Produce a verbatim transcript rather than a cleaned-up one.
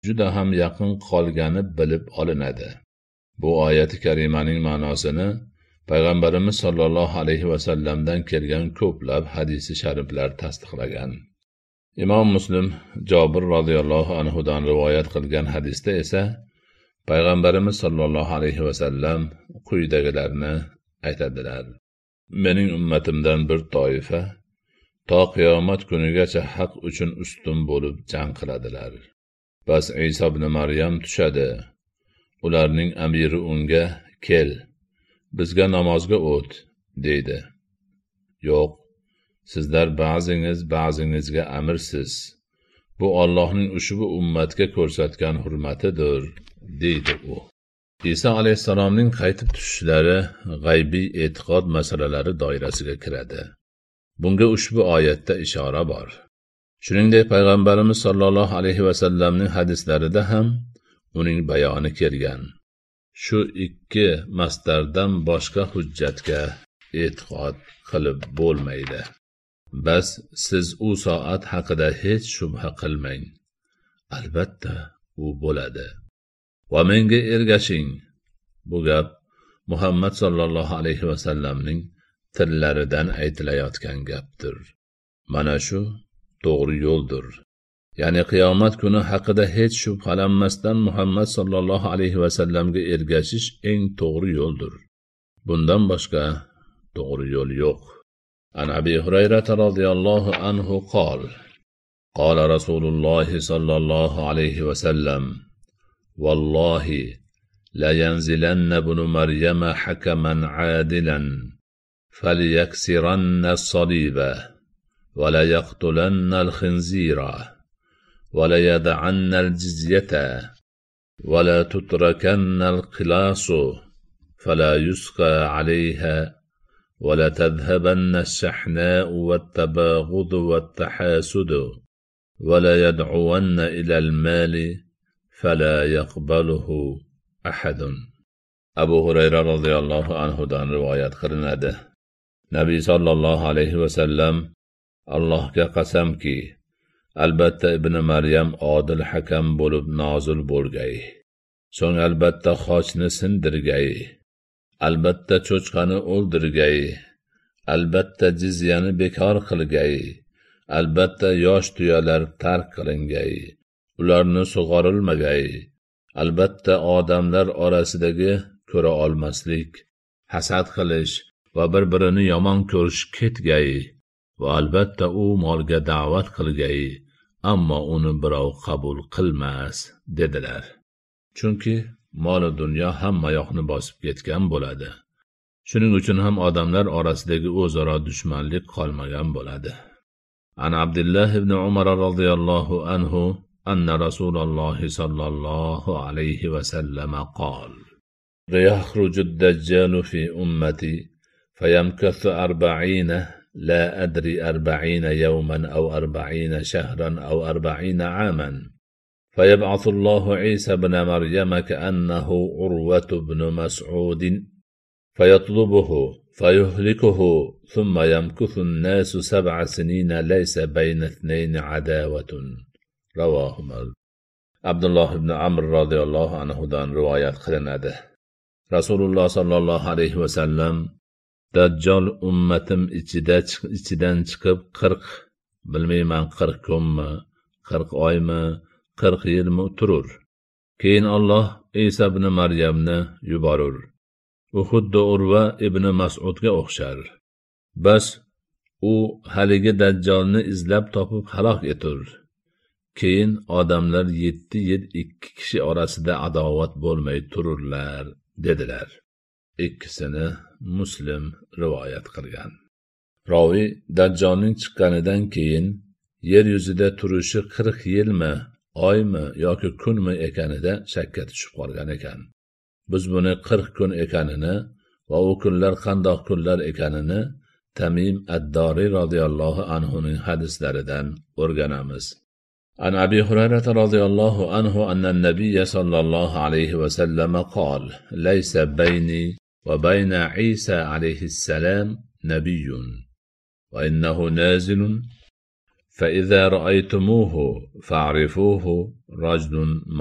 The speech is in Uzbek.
juda ham yaqin qolgani bilib olinadi. Bu oyati karimaning ma'nosini Payg'ambarimiz sollallohu alayhi vasallamdan kelgan ko'plab hadisi shariflar tasdiqlagan. Imom Muslim Jobir radhiyallohu anhu dan rivoyat qilgan hadisda esa Payg'ambarimiz sollallohu alayhi vasallam quyidagilarni aytadilar: Mening ummatimdan bir toifa to qiyomat kunigacha haq uchun ustun bo'lib jang qiladilar. Bas Isa ibn Maryam tushadi. Ularning amiri unga kel, bizga namozga o't, deydi. Yo'q, sizlar ba'zingiz ba'zingizga amirsiz. Bu Allohning ushbu ummatga ko'rsatgan hurmatidir, deydi u. Isa alayhissalomning qaytib tushishlari g'aybiy e'tiqod masalalari doirasiga kiradi. Bunga ushbu oyatda ishora bor. Shuningdek, Payg'ambarimiz sollallohu alayhi vasallamning hadislarida ham uning bayoni kelgan. Shu ikki masdardan boshqa hujjatga e'tiqod qilib bo'lmaydi. Bas siz u soat haqida hech shubha qilmang. Albatta, u bo'ladi. Va menga ergashing. Bu gap Muhammad sollallohu alayhi vasallamning tillaridan aytilayotgan gapdir. Mana shu to'g'ri yo'ldir. Ya'ni qiyomat kuni haqida hech shubhalanmasdan Muhammad sollallohu alayhi vasallamga ergashish eng to'g'ri yo'ldir. Bundan boshqa to'g'ri yo'l yo'q. An Abi Hurayra radhiyallohu anhu qol: Qala Rasululloh sallallohu alayhi vasallam: Wallahi la yanzilanna ibnu Maryama hakaman adilan falyaksiranna as-saliba wa la yaqtulanna al-khinzira wa la yad'anna al-jizyata wa la tutrakanna al-qilasu fala yusqa 'alayha wa la tadhhabanna ash-shahna'u wat-tabaghud wat-tahasud wa la yad'uwanna ila al-mali fala yaqbaluhu ahadun. Abu Hurayra radhiyallohu anhu dan rivoyat qilinadi. Nabiy sallallohu alayhi vasallam: Allohga qasamki, albatta ibn Maryam odil hakam bo'lib nozil bo'lgay. So'ng albatta xochni sindirgay. Albatta cho'chqani o'ldirgay. Albatta jizyani bekor qilgay. Albatta yosh tuyalar tark qilingay. Ularni sug'orilmagay. Albatta odamlar orasidagi ko'ra olmaslik, hasad qilish va bir-birini yomon ko'rish ketgay. Va albatta u molga da'vat qilgay, ammo uni birov qabul qilmas, dedilar. Chunki mol dunyo hamma yoqni bosib ketgan bo'ladi. Shuning uchun ham odamlar orasidagi o'zaro dushmanlik qolmagan bo'ladi. An Abdullah ibn Umar radhiyallohu anhu anna Rasululloh sallallohu alayhi va sallam qol: Yakhruju ad-dajjalu fi ummati fayamkathu arba'ina la adri arba'ina yawman aw arba'ina shahran aw arba'ina 'aman fayab'athu Allahu Isa ibn Maryam ka'annahu Urwatu ibn Mas'ud fayatlubuhu fayuhlikuhu thumma yamkuthu an-nasu sab'a sinina laysa bayna ithnayn 'adawatun. Ravohu Muslim. Abdullah ibn Amr radhiyallohu anhu dan rivoyat qilinadi. Rasululloh sallallohu alayhi va sallam: Dajjal ummatim ichida ichidan chiqib qirq, bilmayman qirq kunmi, qirq oymi, qirq yilmi turur. Keyin Alloh Isa ibn Maryamni yuborur. U xuddi Urva ibn Mas'udga o'xshar. Bas u haligi Dajjalni izlab topib halok etur. Keyin odamlar yetti yil ikki kishi orasida adovat bo'lmay tururlar, dedilar. Ikkisini Muslim rivoyat qilgan. Ravi Dajjalning chiqqanidan keyin yer yuzida turishi qirq yilmi, oymi yoki kunmi ekanida shakka tushib qolgan ekan. Biz buni qirq kun ekanini va u kunlar qandoq kunlar ekanini Tamim ad-Dori radhiyallohu anhu ning hadislaridan o'rganamiz. An Abi Hurayra radhiyallohu anhu anna an-nabiy sallallohu alayhi va sallam qol: "Laysa bayni va bayna Isa alayhi salam nabiyyun wa innahu nazilun فإذا رأيتموه فاعرفوه رجل